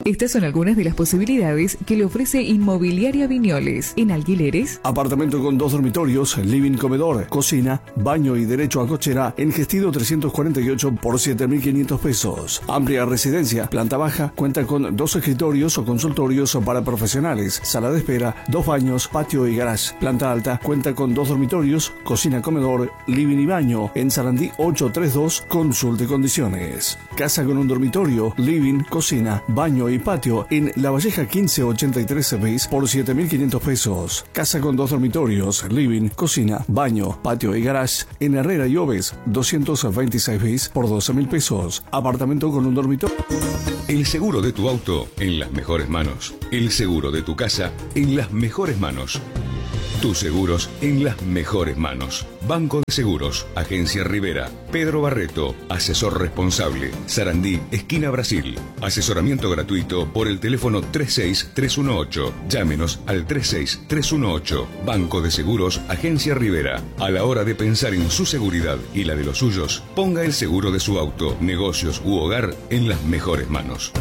Estas son algunas de las posibilidades que le ofrece Inmobiliaria Viñoles. En alquileres, apartamento con 2 dormitorios, living, comedor, cocina, baño y derecho a cochera en Gestido 348 por 7.500 pesos. Amplia residencia, planta baja, cuenta con 2 escritorios o consultorios para profesionales, sala de espera, 2 baños, patio y garage. Planta alta, cuenta con 2 dormitorios, cocina, comedor, living y baño. En Sarandí 832, consulte condiciones. Casa con un dormitorio, living, cocina, baño y patio en La Valleja 1583 bis por 7.500 pesos. Casa con 2 dormitorios, living, cocina, baño, patio y garage en Herrera y Oves 226 bis por 12.000 pesos. Apartamento con un dormitorio. El seguro de tu auto en las mejores manos. El seguro de tu casa en las mejores manos. Tus seguros en las mejores manos. Banco de Seguros, Agencia Rivera, Pedro Barreto, asesor responsable, Sarandí, esquina Brasil. Asesoramiento gratuito por el teléfono 36318. Llámenos al 36318. Banco de Seguros, Agencia Rivera. A la hora de pensar en su seguridad y la de los suyos, ponga el seguro de su auto, negocios u hogar en las mejores manos.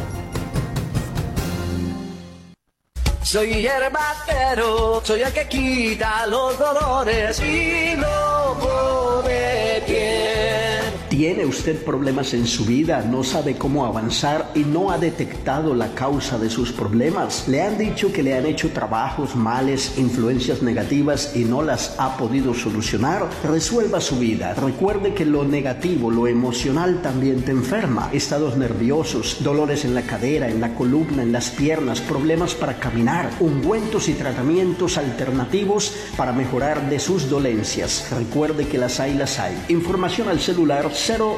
Soy herbatero, soy el que quita los dolores y lo pone bien. ¿Tiene usted problemas en su vida? ¿No sabe cómo avanzar y no ha detectado la causa de sus problemas? ¿Le han dicho que le han hecho trabajos, males, influencias negativas y no las ha podido solucionar? Resuelva su vida. Recuerde que lo negativo, lo emocional también te enferma. Estados nerviosos, dolores en la cadera, en la columna, en las piernas, problemas para caminar, ungüentos y tratamientos alternativos para mejorar de sus dolencias. Recuerde que las hay. Información al celular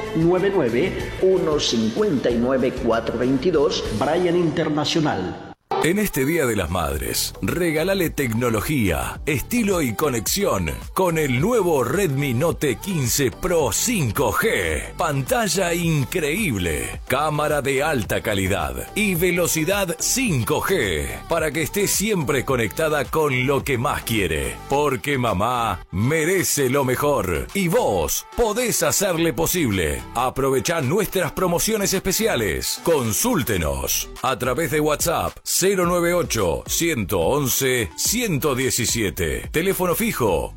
099-159-422, Brian Internacional. En este Día de las Madres, regálale tecnología, estilo y conexión con el nuevo Redmi Note 15 Pro 5G. Pantalla increíble, cámara de alta calidad y velocidad 5G para que esté siempre conectada con lo que más quiere. Porque mamá merece lo mejor y vos podés hacerle posible. Aprovechá nuestras promociones especiales. Consúltenos a través de WhatsApp 098-111-117. Teléfono fijo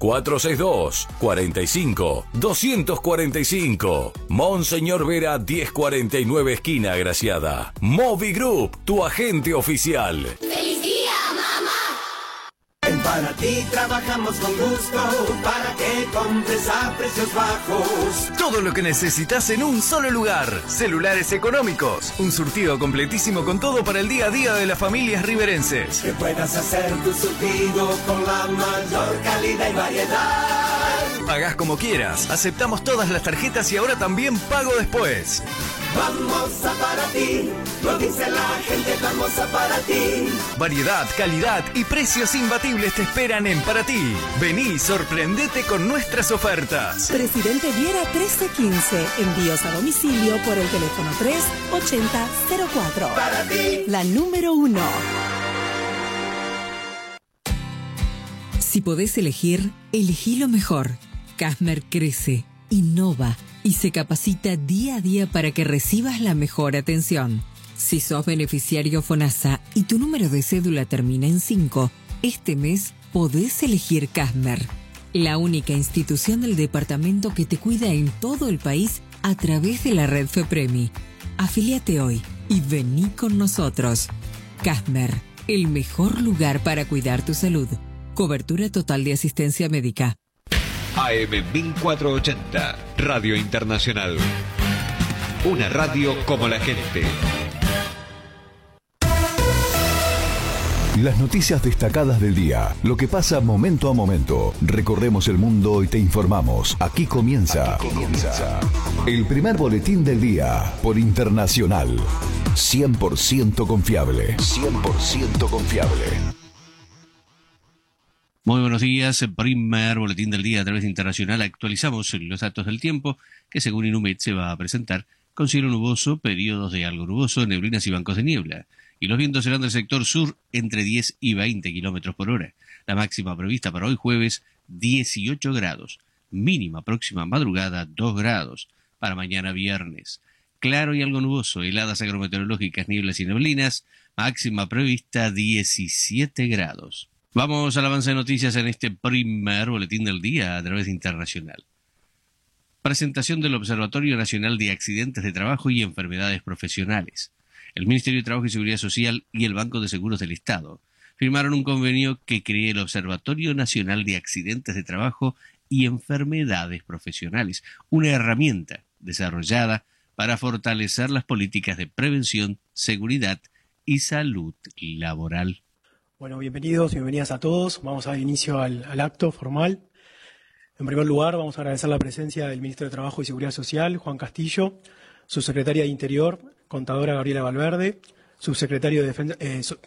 462-45-245. Monseñor Vera 1049 esquina Agraciada. Movi Group, tu agente oficial. ¡Feliz día, mamá! En Panatí trabajamos con gusto para que compres a precios bajos. Todo lo que necesitas en un solo lugar. Celulares económicos. Un surtido completísimo con todo para el día a día de las familias riverenses. Que puedas hacer tu surtido con la mayor calidad y variedad. Pagás como quieras. Aceptamos todas las tarjetas y ahora también pago después. Vamos a Panatí. Lo dice la gente, vamos a Panatí. Variedad, calidad y precios imbatibles te esperan en Paraty. Vení y sorprendete con nuestras ofertas. Presidente Viera 1315. Envíos a domicilio por el teléfono 38004. Paraty. La número 1. Si podés elegir, elegí lo mejor. Casmer crece, innova y se capacita día a día para que recibas la mejor atención. Si sos beneficiario FONASA y tu número de cédula termina en 5, este mes podés elegir Casmer, la única institución del departamento que te cuida en todo el país a través de la red FEPREMI. Afíliate hoy y vení con nosotros. Casmer, el mejor lugar para cuidar tu salud. Cobertura total de asistencia médica. AM 1480, Radio Internacional. Una radio como la gente. Las noticias destacadas del día, lo que pasa momento a momento. Recorremos el mundo y te informamos. Aquí comienza. El primer boletín del día por Internacional. 100% confiable. 100% confiable. Muy buenos días, primer boletín del día a través de Internacional. Actualizamos los datos del tiempo que según Inumet se va a presentar con cielo nuboso, periodos de algo nuboso, neblinas y bancos de niebla. Y los vientos serán del sector sur entre 10 y 20 kilómetros por hora. La máxima prevista para hoy jueves, 18 grados. Mínima próxima madrugada, 2 grados. Para mañana viernes, claro y algo nuboso, heladas agrometeorológicas, nieblas y neblinas, máxima prevista 17 grados. Vamos al avance de noticias en este primer boletín del día a través de Internacional. Presentación del Observatorio Nacional de Accidentes de Trabajo y Enfermedades Profesionales. El Ministerio de Trabajo y Seguridad Social y el Banco de Seguros del Estado firmaron un convenio que cree el Observatorio Nacional de Accidentes de Trabajo y Enfermedades Profesionales, una herramienta desarrollada para fortalecer las políticas de prevención, seguridad y salud laboral. Bueno, bienvenidas a todos. Vamos a dar inicio al acto formal. En primer lugar, vamos a agradecer la presencia del Ministro de Trabajo y Seguridad Social, Juan Castillo, Subsecretaria de Interior, Contadora Gabriela Valverde, Subsecretario de Defensa,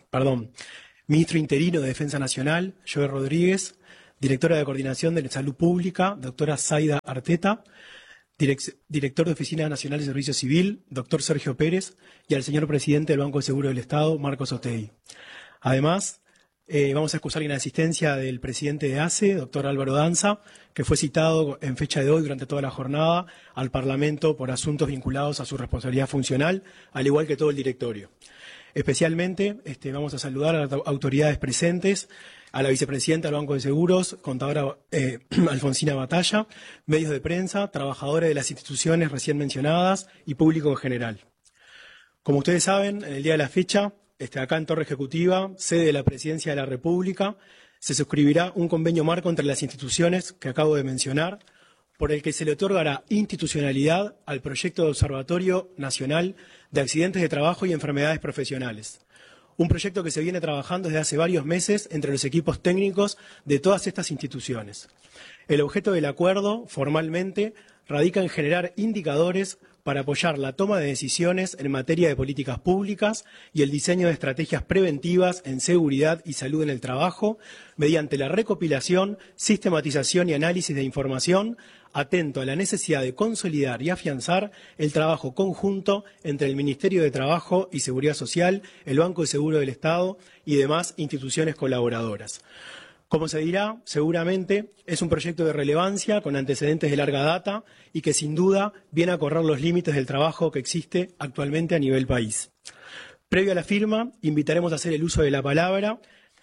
Ministro Interino de Defensa Nacional, Joe Rodríguez, Directora de Coordinación de Salud Pública, doctora Zaida Arteta, Director de Oficina Nacional de Servicio Civil, doctor Sergio Pérez, y al señor Presidente del Banco de Seguro del Estado, Marcos Otegui. Además, vamos a excusar la inasistencia del presidente de ACE, doctor Álvaro Danza, que fue citado en fecha de hoy durante toda la jornada al Parlamento por asuntos vinculados a su responsabilidad funcional, al igual que todo el directorio. Especialmente vamos a saludar a las autoridades presentes, a la vicepresidenta del Banco de Seguros, contadora Alfonsina Batalla, medios de prensa, trabajadores de las instituciones recién mencionadas y público en general. Como ustedes saben, en el día de la fecha, acá en Torre Ejecutiva, sede de la Presidencia de la República, se suscribirá un convenio marco entre las instituciones que acabo de mencionar, por el que se le otorgará institucionalidad al proyecto de Observatorio Nacional de Accidentes de Trabajo y Enfermedades Profesionales. Un proyecto que se viene trabajando desde hace varios meses entre los equipos técnicos de todas estas instituciones. El objeto del acuerdo, formalmente, radica en generar indicadores para apoyar la toma de decisiones en materia de políticas públicas y el diseño de estrategias preventivas en seguridad y salud en el trabajo, mediante la recopilación, sistematización y análisis de información, atento a la necesidad de consolidar y afianzar el trabajo conjunto entre el Ministerio de Trabajo y Seguridad Social, el Banco de Seguro del Estado y demás instituciones colaboradoras. Como se dirá, seguramente es un proyecto de relevancia con antecedentes de larga data y que sin duda viene a correr los límites del trabajo que existe actualmente a nivel país. Previo a la firma, invitaremos a hacer el uso de la palabra.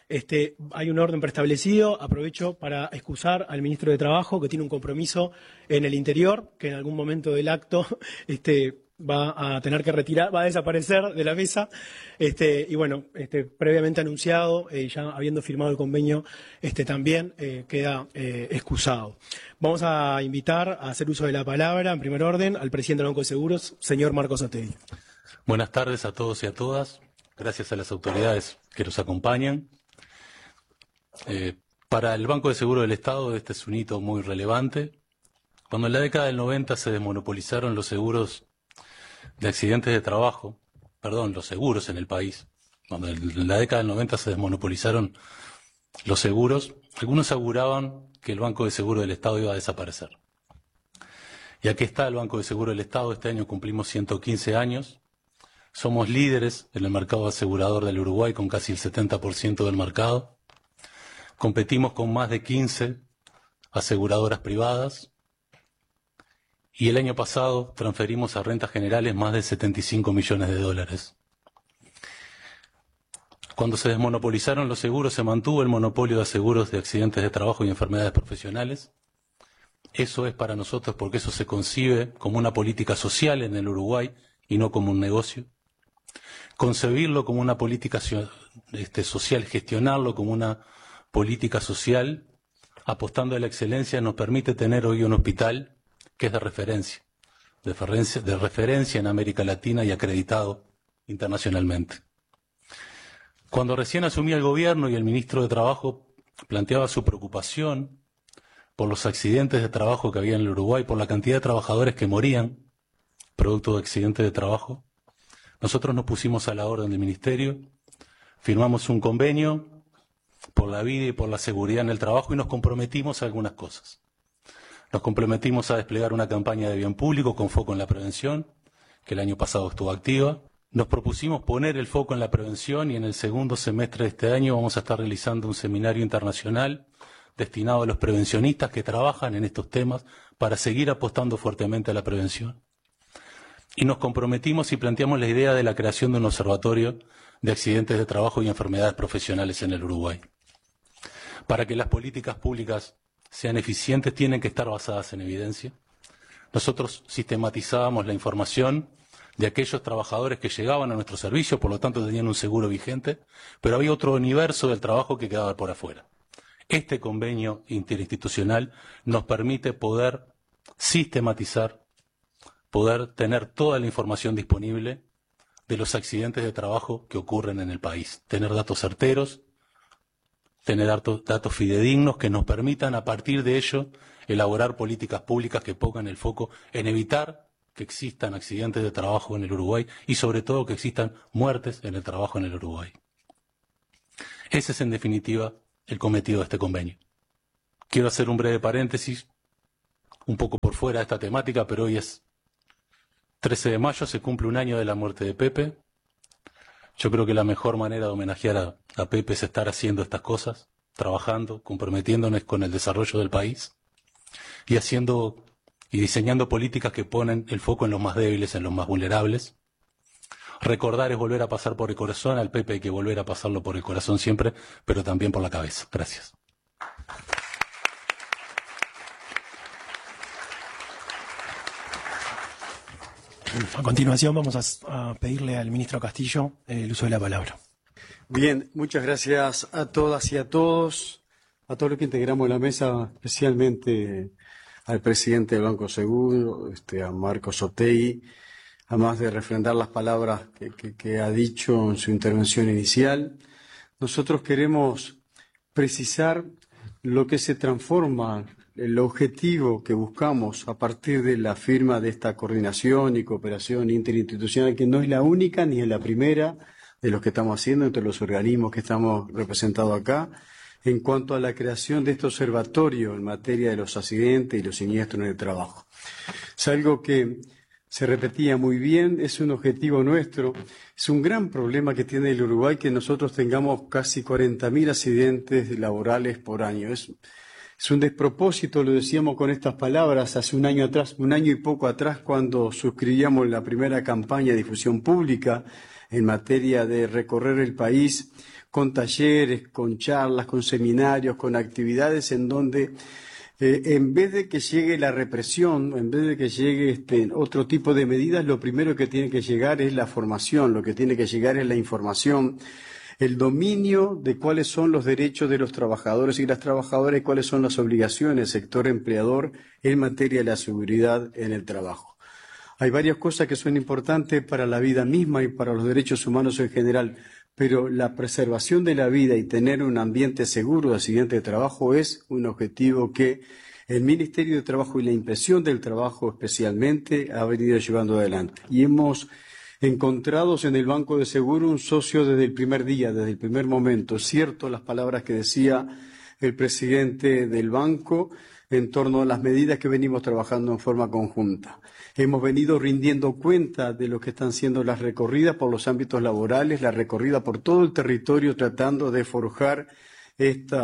Hay un orden preestablecido. Aprovecho para excusar al Ministro de Trabajo, que tiene un compromiso en el interior, que en algún momento del acto va a tener que retirar, va a desaparecer de la mesa, y bueno, previamente anunciado, ya habiendo firmado el convenio, también queda excusado. Vamos a invitar a hacer uso de la palabra, en primer orden, al presidente del Banco de Seguros, señor Marcos Otegui. Buenas tardes a todos y a todas. Gracias a las autoridades que nos acompañan. Para el Banco de Seguro del Estado, este es un hito muy relevante. Cuando en la década del 90 se desmonopolizaron los seguros de accidentes de trabajo, los seguros en el país, cuando en la década del 90 se desmonopolizaron los seguros, algunos aseguraban que el Banco de Seguro del Estado iba a desaparecer. Y aquí está el Banco de Seguro del Estado. Este año cumplimos 115 años. Somos líderes en el mercado asegurador del Uruguay con casi el 70% del mercado. Competimos con más de 15 aseguradoras privadas. Y el año pasado transferimos a rentas generales más de 75 millones de dólares. Cuando se desmonopolizaron los seguros, se mantuvo el monopolio de seguros de accidentes de trabajo y enfermedades profesionales. Eso es para nosotros porque eso se concibe como una política social en el Uruguay y no como un negocio. Concebirlo como una política social, gestionarlo como una política social, apostando a la excelencia, nos permite tener hoy un hospital que es de referencia en América Latina y acreditado internacionalmente. Cuando recién asumí el gobierno y el ministro de Trabajo planteaba su preocupación por los accidentes de trabajo que había en el Uruguay, por la cantidad de trabajadores que morían producto de accidentes de trabajo, nosotros nos pusimos a la orden del ministerio, firmamos un convenio por la vida y por la seguridad en el trabajo y nos comprometimos a algunas cosas. Nos comprometimos a desplegar una campaña de bien público con foco en la prevención, que el año pasado estuvo activa. Nos propusimos poner el foco en la prevención y en el segundo semestre de este año vamos a estar realizando un seminario internacional destinado a los prevencionistas que trabajan en estos temas para seguir apostando fuertemente a la prevención. y nos comprometimos y planteamos la idea de la creación de un observatorio de accidentes de trabajo y enfermedades profesionales en el Uruguay. Para que las políticas públicas sean eficientes, tienen que estar basadas en evidencia. Nosotros sistematizábamos la información de aquellos trabajadores que llegaban a nuestro servicio, por lo tanto tenían un seguro vigente, pero había otro universo del trabajo que quedaba por afuera. Este convenio interinstitucional nos permite poder sistematizar, poder tener toda la información disponible de los accidentes de trabajo que ocurren en el país, tener datos certeros, tener datos fidedignos que nos permitan a partir de ello elaborar políticas públicas que pongan el foco en evitar que existan accidentes de trabajo en el Uruguay y sobre todo que existan muertes en el trabajo en el Uruguay. Ese es en definitiva el cometido de este convenio. Quiero hacer un breve paréntesis, un poco por fuera de esta temática, pero hoy es 13 de mayo, se cumple un año de la muerte de Pepe. Yo creo que la mejor manera de homenajear a Pepe es estar haciendo estas cosas, trabajando, comprometiéndonos con el desarrollo del país y haciendo y diseñando políticas que ponen el foco en los más débiles, en los más vulnerables. Recordar es volver a pasar por el corazón, al Pepe hay que volver a pasarlo por el corazón siempre, pero también por la cabeza. Gracias. A continuación vamos a pedirle al ministro Castillo el uso de la palabra. Bien, muchas gracias a todas y a todos los que integramos la mesa, especialmente al presidente del Banco Seguro, a Marcos Otegui, además de refrendar las palabras que ha dicho en su intervención inicial. Nosotros queremos precisar lo que se transforma, el objetivo que buscamos a partir de la firma de esta coordinación y cooperación interinstitucional, que no es la única ni es la primera de los que estamos haciendo entre los organismos que estamos representados acá, en cuanto a la creación de este observatorio en materia de los accidentes y los siniestros en el trabajo. Es algo que se repetía muy bien, es un objetivo nuestro, es un gran problema que tiene el Uruguay que nosotros tengamos casi 40.000 accidentes laborales por año. Es un despropósito, lo decíamos con estas palabras hace un año atrás, un año y poco atrás, cuando suscribíamos la primera campaña de difusión pública en materia de recorrer el país con talleres, con charlas, con seminarios, con actividades en donde en vez de que llegue la represión, en vez de que llegue otro tipo de medidas, lo primero que tiene que llegar es la formación, lo que tiene que llegar es la información, el dominio de cuáles son los derechos de los trabajadores y las trabajadoras y cuáles son las obligaciones del sector empleador en materia de la seguridad en el trabajo. Hay varias cosas que son importantes para la vida misma y para los derechos humanos en general, pero la preservación de la vida y tener un ambiente seguro de accidente de trabajo es un objetivo que el Ministerio de Trabajo y la Inspección del Trabajo especialmente ha venido llevando adelante. Y hemos encontrado en el Banco de Seguro un socio desde el primer día, desde el primer momento. Cierto las palabras que decía el presidente del banco en torno a las medidas que venimos trabajando en forma conjunta. Hemos venido rindiendo cuenta de lo que están siendo las recorridas por los ámbitos laborales, la recorrida por todo el territorio tratando de forjar este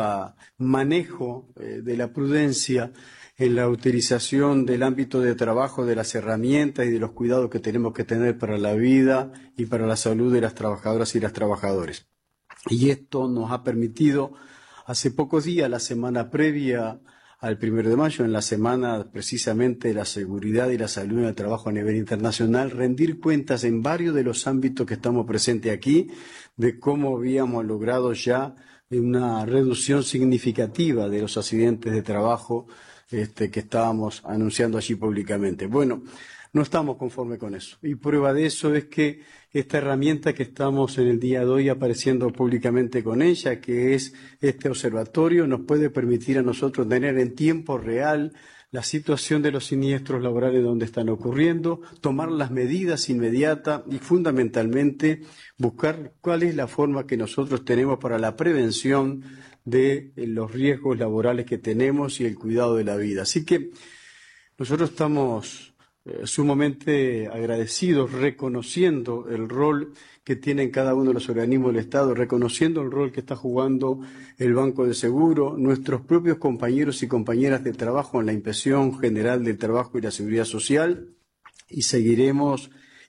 manejo de la prudencia en la utilización del ámbito de trabajo, de las herramientas y de los cuidados que tenemos que tener para la vida y para la salud de las trabajadoras y los trabajadores. Y esto nos ha permitido, hace pocos días, la semana previa al 1 de mayo, en la semana precisamente de la seguridad y la salud en el trabajo a nivel internacional, rendir cuentas en varios de los ámbitos que estamos presentes aquí, de cómo habíamos logrado ya una reducción significativa de los accidentes de trabajo que estábamos anunciando allí públicamente. Bueno, no estamos conformes con eso. Y prueba de eso es que esta herramienta que estamos en el día de hoy apareciendo públicamente con ella, que es este observatorio, nos puede permitir a nosotros tener en tiempo real la situación de los siniestros laborales donde están ocurriendo, tomar las medidas inmediatas y fundamentalmente buscar cuál es la forma que nosotros tenemos para la prevención de los riesgos laborales que tenemos y el cuidado de la vida. Así que nosotros estamos sumamente agradecidos, reconociendo el rol que tienen cada uno de los organismos del Estado, reconociendo el rol que está jugando el Banco de Seguro, nuestros propios compañeros y compañeras de trabajo en la Inspección General del Trabajo y la Seguridad Social, y seguiremos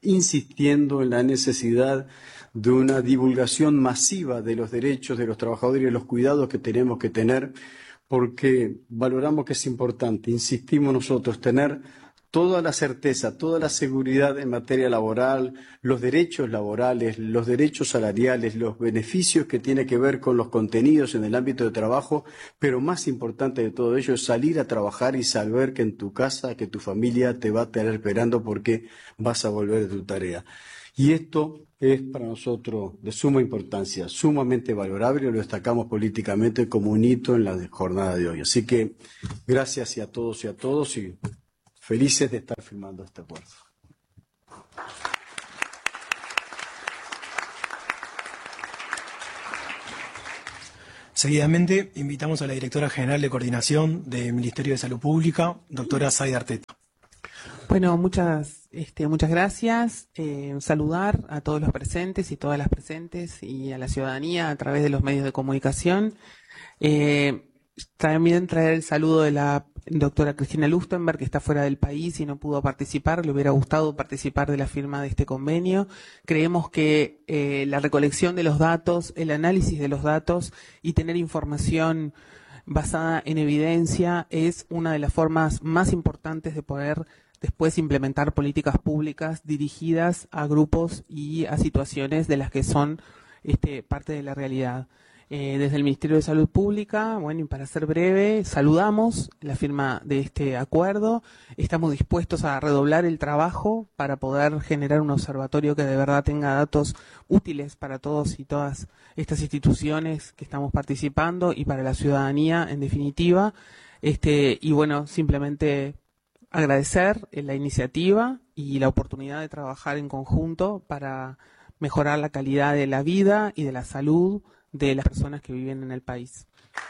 insistiendo en la necesidad de una divulgación masiva de los derechos de los trabajadores y de los cuidados que tenemos que tener, porque valoramos que es importante, insistimos nosotros, tener toda la certeza, toda la seguridad en materia laboral, los derechos laborales, los derechos salariales, los beneficios que tiene que ver con los contenidos en el ámbito de trabajo, pero más importante de todo ello es salir a trabajar y saber que en tu casa, que tu familia te va a tener esperando porque vas a volver de tu tarea. Y esto es para nosotros de suma importancia, sumamente valorable, y lo destacamos políticamente como un hito en la jornada de hoy. Así que gracias a todos y felices de estar firmando este acuerdo. Seguidamente, invitamos a la Directora General de Coordinación del Ministerio de Salud Pública, doctora Zaida Arteta. Bueno, muchas gracias. Saludar a todos los presentes y todas las presentes y a la ciudadanía a través de los medios de comunicación. También traer el saludo de la doctora Cristina Lustenberg, que está fuera del país y no pudo participar. Le hubiera gustado participar de la firma de este convenio. Creemos que la recolección de los datos, el análisis de los datos y tener información basada en evidencia es una de las formas más importantes de poder después implementar políticas públicas dirigidas a grupos y a situaciones de las que son parte de la realidad. Desde el Ministerio de Salud Pública, bueno, y para ser breve, saludamos la firma de este acuerdo. Estamos dispuestos a redoblar el trabajo para poder generar un observatorio que de verdad tenga datos útiles para todos y todas estas instituciones que estamos participando y para la ciudadanía en definitiva. Y bueno, simplemente agradecer la iniciativa y la oportunidad de trabajar en conjunto para mejorar la calidad de la vida y de la salud de las personas que viven en el país.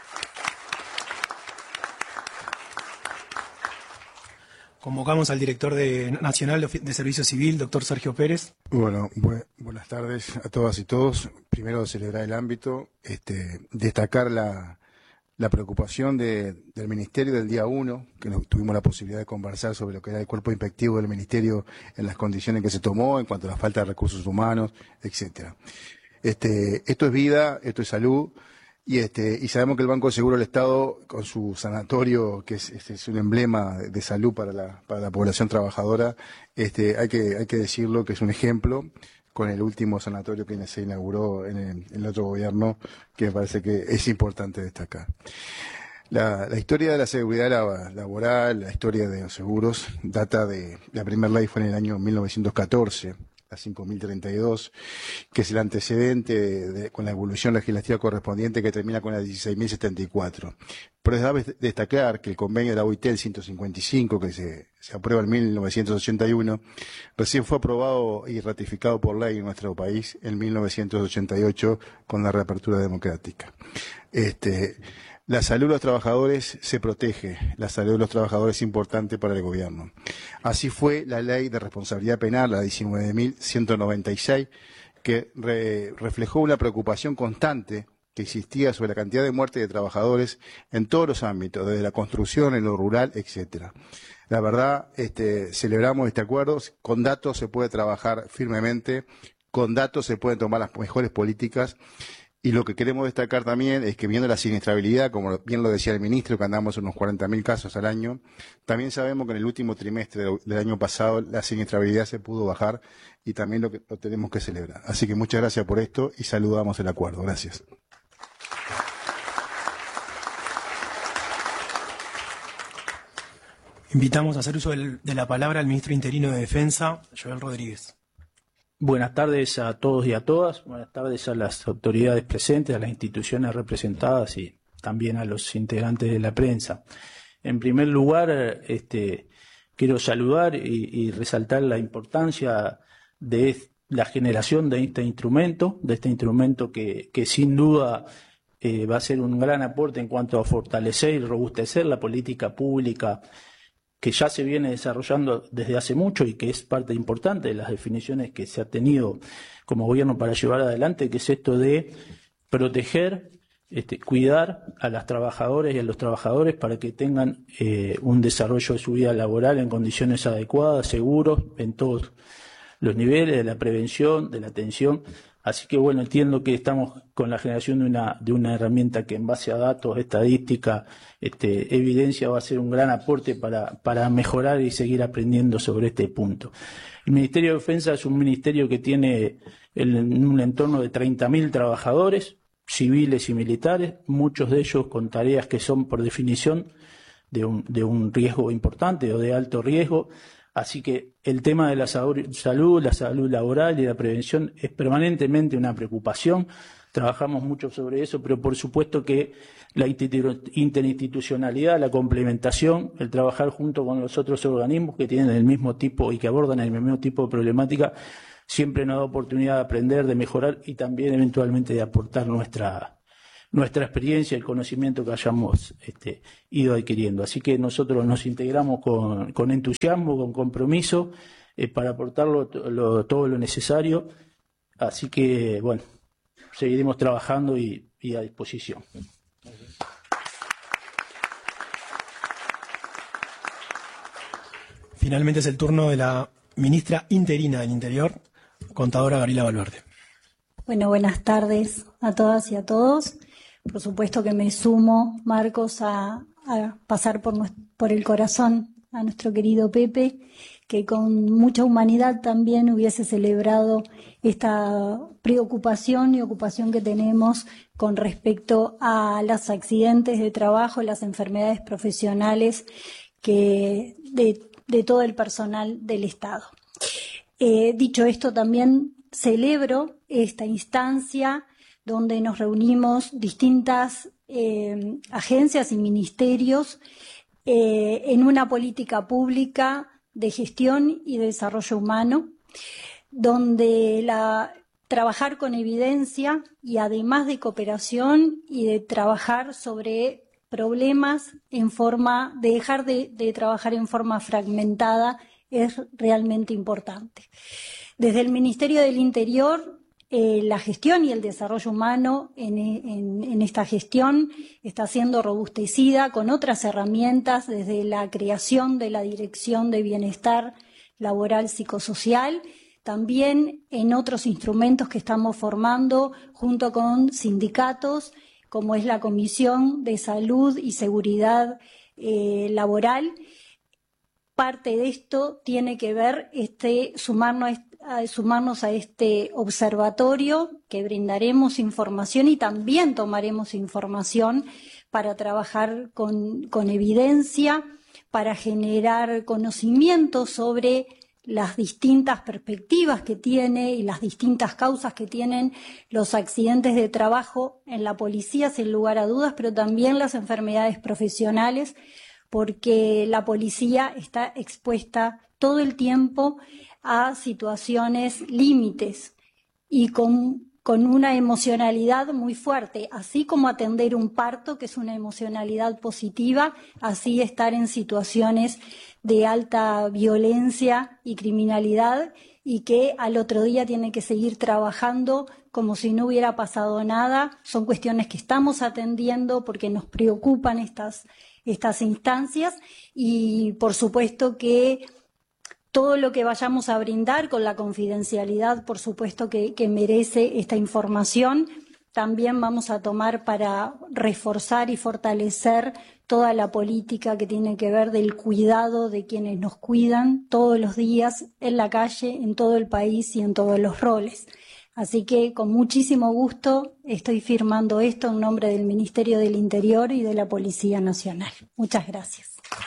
Convocamos al director nacional de Servicio Civil, doctor Sergio Pérez. Bueno, buenas tardes a todas y todos. Primero, celebrar el ámbito, destacar la preocupación del Ministerio del día 1, que tuvimos la posibilidad de conversar sobre lo que era el cuerpo inspectivo del Ministerio en las condiciones que se tomó, en cuanto a la falta de recursos humanos, etcétera. Esto es vida, esto es salud, y sabemos que el Banco de Seguro del Estado, con su sanatorio, que es un emblema de salud para la población trabajadora, hay que decirlo que es un ejemplo, con el último sanatorio que se inauguró en el otro gobierno, que me parece que es importante destacar. La historia de la seguridad laboral, la historia de los seguros, data de la primera ley fue en el año 1914, la 5.032, que es el antecedente con la evolución legislativa correspondiente que termina con la 16.074. Pero es destacar que el convenio de la OIT, el 155, que se aprueba en 1981, recién fue aprobado y ratificado por ley en nuestro país en 1988 con la reapertura democrática. La salud de los trabajadores se protege, la salud de los trabajadores es importante para el gobierno. Así fue la ley de responsabilidad penal, la 19.196, que reflejó una preocupación constante que existía sobre la cantidad de muertes de trabajadores en todos los ámbitos, desde la construcción, en lo rural, etcétera. La verdad, celebramos este acuerdo, con datos se puede trabajar firmemente, con datos se pueden tomar las mejores políticas. Y lo que queremos destacar también es que viendo la siniestrabilidad, como bien lo decía el ministro, que andamos en unos 40.000 casos al año, también sabemos que en el último trimestre del año pasado la siniestrabilidad se pudo bajar y también lo tenemos que celebrar. Así que muchas gracias por esto y saludamos el acuerdo. Gracias. Invitamos a hacer uso de la palabra al ministro interino de Defensa, Joel Rodríguez. Buenas tardes a todos y a todas, buenas tardes a las autoridades presentes, a las instituciones representadas y también a los integrantes de la prensa. En primer lugar, quiero saludar y resaltar la importancia de la generación de este instrumento que sin duda va a ser un gran aporte en cuanto a fortalecer y robustecer la política pública que ya se viene desarrollando desde hace mucho y que es parte importante de las definiciones que se ha tenido como gobierno para llevar adelante, que es esto de proteger, cuidar a las trabajadoras y a los trabajadores para que tengan un desarrollo de su vida laboral en condiciones adecuadas, seguros, en todos los niveles de la prevención, de la atención. Así que bueno, entiendo que estamos con la generación de una herramienta que en base a datos, estadística, evidencia va a ser un gran aporte para mejorar y seguir aprendiendo sobre este punto. El Ministerio de Defensa es un ministerio que tiene un entorno de 30.000 trabajadores, civiles y militares, muchos de ellos con tareas que son por definición de un riesgo importante o de alto riesgo. Así que el tema de la salud, la salud laboral y la prevención es permanentemente una preocupación. Trabajamos mucho sobre eso, pero por supuesto que la interinstitucionalidad, la complementación, el trabajar junto con los otros organismos que tienen el mismo tipo y que abordan el mismo tipo de problemática, siempre nos da oportunidad de aprender, de mejorar y también eventualmente de aportar nuestra experiencia, el conocimiento que hayamos ido adquiriendo. Así que nosotros nos integramos con entusiasmo, con compromiso, para aportar todo lo necesario. Así que, bueno, seguiremos trabajando y a disposición. Finalmente es el turno de la ministra interina del Interior, contadora Gabriela Valverde. Bueno, buenas tardes a todas y a todos. Por supuesto que me sumo, Marcos, a pasar por el corazón a nuestro querido Pepe, que con mucha humanidad también hubiese celebrado esta preocupación y ocupación que tenemos con respecto a los accidentes de trabajo, las enfermedades profesionales de todo el personal del Estado. Dicho esto, también celebro esta instancia donde nos reunimos distintas agencias y ministerios en una política pública de gestión y de desarrollo humano, donde trabajar con evidencia y además de cooperación y de trabajar sobre problemas de dejar de trabajar en forma fragmentada es realmente importante. Desde el Ministerio del Interior, la gestión y el desarrollo humano en esta gestión está siendo robustecida con otras herramientas, desde la creación de la Dirección de Bienestar Laboral Psicosocial, también en otros instrumentos que estamos formando junto con sindicatos, como es la Comisión de Salud y Seguridad Laboral. Parte de esto tiene que ver sumarnos a este observatorio, que brindaremos información y también tomaremos información para trabajar con evidencia, para generar conocimiento sobre las distintas perspectivas que tiene y las distintas causas que tienen los accidentes de trabajo en la policía, sin lugar a dudas, pero también las enfermedades profesionales, porque la policía está expuesta todo el tiempo a situaciones límites y con una emocionalidad muy fuerte, así como atender un parto, que es una emocionalidad positiva, así estar en situaciones de alta violencia y criminalidad y que al otro día tiene que seguir trabajando como si no hubiera pasado nada. Son cuestiones que estamos atendiendo porque nos preocupan estas instancias y por supuesto que todo lo que vayamos a brindar con la confidencialidad, por supuesto que merece esta información, también vamos a tomar para reforzar y fortalecer toda la política que tiene que ver del cuidado de quienes nos cuidan todos los días en la calle, en todo el país y en todos los roles. Así que con muchísimo gusto estoy firmando esto en nombre del Ministerio del Interior y de la Policía Nacional. Muchas gracias.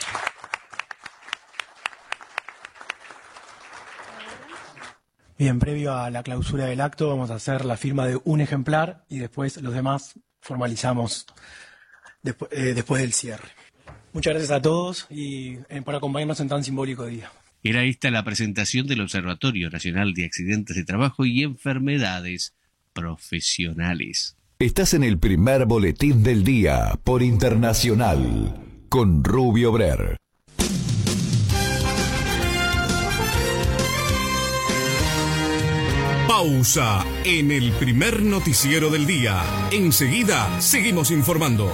Bien, previo a la clausura del acto vamos a hacer la firma de un ejemplar y después los demás formalizamos después del cierre. Muchas gracias a todos y por acompañarnos en tan simbólico día. Era esta la presentación del Observatorio Nacional de Accidentes de Trabajo y Enfermedades Profesionales. Estás en el primer boletín del día por Internacional con Rubio Brer. Pausa en el primer noticiero del día. Enseguida seguimos informando.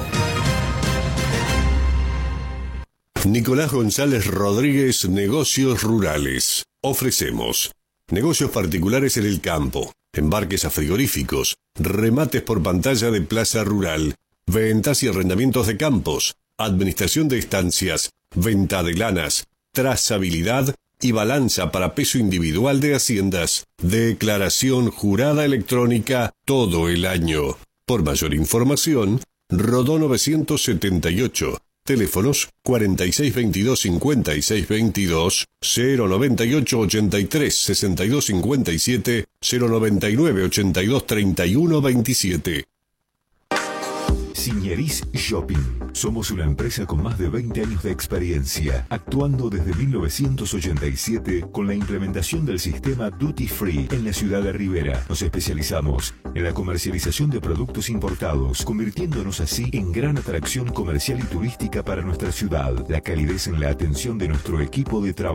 Nicolás González Rodríguez, Negocios Rurales. Ofrecemos negocios particulares en el campo, embarques a frigoríficos, remates por pantalla de plaza rural, ventas y arrendamientos de campos, administración de estancias, venta de lanas, trazabilidad y balanza para peso individual de haciendas, declaración jurada electrónica todo el año. Por mayor información, Rodó 978, teléfonos 4622-5622, 098-83-6257, 099-82-31-27. Siñeris Shopping. Somos una empresa con más de 20 años de experiencia, actuando desde 1987 con la implementación del sistema Duty Free en la ciudad de Rivera. Nos especializamos en la comercialización de productos importados, convirtiéndonos así en gran atracción comercial y turística para nuestra ciudad. La calidez en la atención de nuestro equipo de trabajo